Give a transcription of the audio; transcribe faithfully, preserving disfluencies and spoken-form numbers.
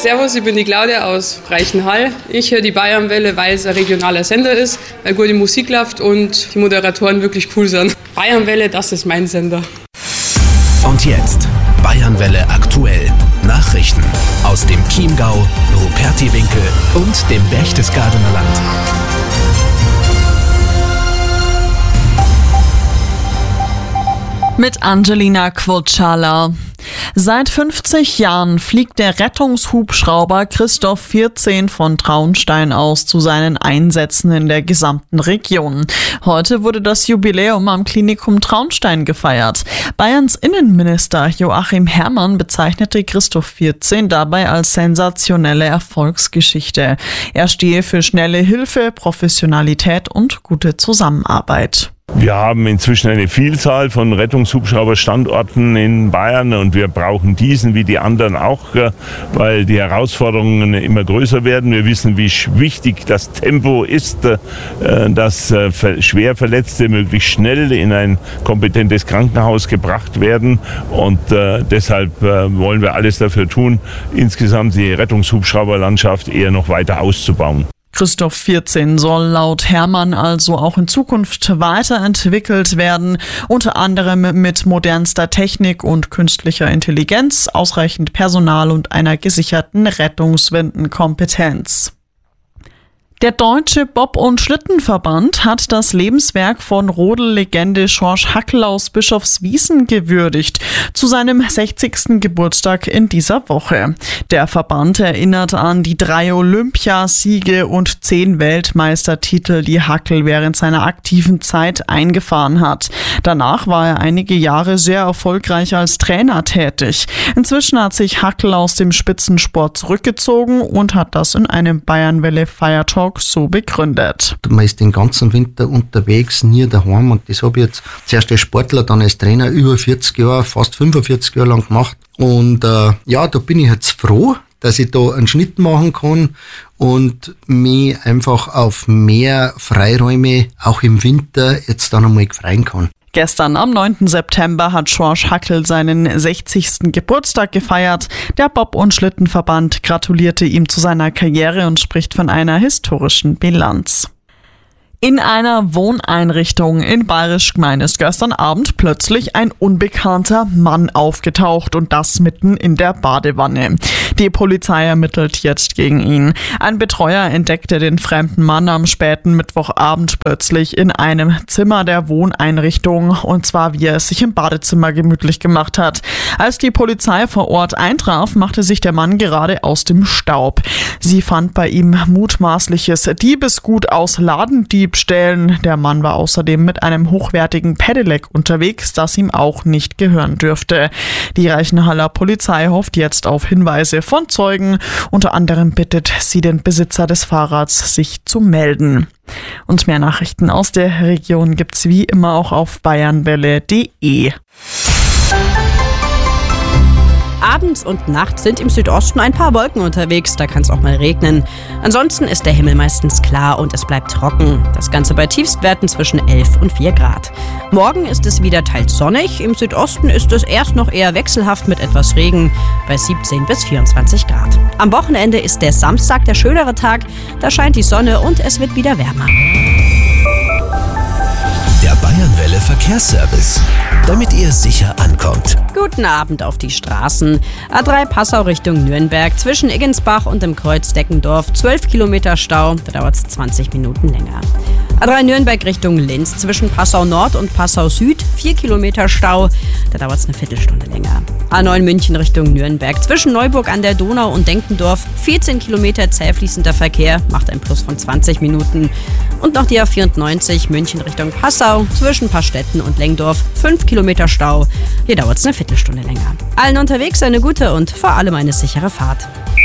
Servus, ich bin die Claudia aus Reichenhall. Ich höre die Bayernwelle, weil es ein regionaler Sender ist, weil gute Musik läuft und die Moderatoren wirklich cool sind. Bayernwelle, das ist mein Sender. Und jetzt Bayernwelle aktuell. Nachrichten aus dem Chiemgau, Rupertiwinkel und dem Berchtesgadener Land. Mit Angelina Quotschala. Seit fünfzig Jahren fliegt der Rettungshubschrauber Christoph vierzehn von Traunstein aus zu seinen Einsätzen in der gesamten Region. Heute wurde das Jubiläum am Klinikum Traunstein gefeiert. Bayerns Innenminister Joachim Herrmann bezeichnete Christoph vierzehn dabei als sensationelle Erfolgsgeschichte. Er stehe für schnelle Hilfe, Professionalität und gute Zusammenarbeit. Wir haben inzwischen eine Vielzahl von Rettungshubschrauberstandorten in Bayern und wir brauchen diesen wie die anderen auch, weil die Herausforderungen immer größer werden. Wir wissen, wie wichtig das Tempo ist, dass schwer Verletzte möglichst schnell in ein kompetentes Krankenhaus gebracht werden und deshalb wollen wir alles dafür tun, insgesamt die Rettungshubschrauberlandschaft eher noch weiter auszubauen. Christoph vierzehn soll laut Herrmann also auch in Zukunft weiterentwickelt werden, unter anderem mit modernster Technik und künstlicher Intelligenz, ausreichend Personal und einer gesicherten Rettungswendenkompetenz. Der Deutsche Bob- und Schlittenverband hat das Lebenswerk von Rodel-Legende George Hackl aus Bischofswiesen gewürdigt, zu seinem sechzigsten Geburtstag in dieser Woche. Der Verband erinnert an die drei Olympiasiege und zehn Weltmeistertitel, die Hackl während seiner aktiven Zeit eingefahren hat. Danach war er einige Jahre sehr erfolgreich als Trainer tätig. Inzwischen hat sich Hackl aus dem Spitzensport zurückgezogen und hat das in einem Bayernwelle Feiertalk so begründet. Man ist den ganzen Winter unterwegs, nie daheim und das habe ich jetzt zuerst als Sportler, dann als Trainer über vierzig Jahre, fast fünfundvierzig Jahre lang gemacht und äh, ja, da bin ich jetzt froh, dass ich da einen Schnitt machen kann und mich einfach auf mehr Freiräume auch im Winter jetzt dann einmal freuen kann. Gestern am neunten September hat George Hackl seinen sechzigsten Geburtstag gefeiert. Der Bob- und Schlittenverband gratulierte ihm zu seiner Karriere und spricht von einer historischen Bilanz. In einer Wohneinrichtung in Bayerisch-Gmein ist gestern Abend plötzlich ein unbekannter Mann aufgetaucht und das mitten in der Badewanne. Die Polizei ermittelt jetzt gegen ihn. Ein Betreuer entdeckte den fremden Mann am späten Mittwochabend plötzlich in einem Zimmer der Wohneinrichtung und zwar wie er es sich im Badezimmer gemütlich gemacht hat. Als die Polizei vor Ort eintraf, machte sich der Mann gerade aus dem Staub. Sie fand bei ihm mutmaßliches Diebesgut aus Ladendieb Stellen. Der Mann war außerdem mit einem hochwertigen Pedelec unterwegs, das ihm auch nicht gehören dürfte. Die Reichenhaller Polizei hofft jetzt auf Hinweise von Zeugen. Unter anderem bittet sie den Besitzer des Fahrrads, sich zu melden. Und mehr Nachrichten aus der Region gibt's wie immer auch auf bayernwelle punkt de. Abends und nachts sind im Südosten ein paar Wolken unterwegs, da kann es auch mal regnen. Ansonsten ist der Himmel meistens klar und es bleibt trocken. Das Ganze bei Tiefstwerten zwischen elf und vier Grad. Morgen ist es wieder teils sonnig, im Südosten ist es erst noch eher wechselhaft mit etwas Regen bei siebzehn bis vierundzwanzig Grad. Am Wochenende ist der Samstag der schönere Tag, da scheint die Sonne und es wird wieder wärmer. Der Bayernwelle Verkehrsservice, damit ihr sicher ankommt. Guten Abend auf die Straßen. A drei Passau Richtung Nürnberg, zwischen Iggensbach und dem Kreuz Deckendorf, zwölf Kilometer Stau, da dauert es zwanzig Minuten länger. A drei Nürnberg Richtung Linz, zwischen Passau Nord und Passau Süd, vier Kilometer Stau, da dauert es eine Viertelstunde länger. A neun München Richtung Nürnberg, zwischen Neuburg an der Donau und Denkendorf, vierzehn Kilometer zäh fließender Verkehr, macht ein Plus von zwanzig Minuten. Und noch die A vierundneunzig München Richtung Passau, zwischen Pastetten und Lengdorf, fünf Kilometer Stau, hier dauert es eine Viertelstunde länger. Allen unterwegs eine gute und vor allem eine sichere Fahrt.